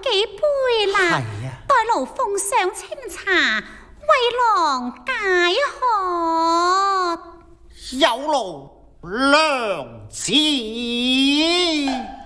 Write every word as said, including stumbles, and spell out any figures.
幾杯啦， 係啊， 待奴奉上清茶，為郎解渴。 有勞良子。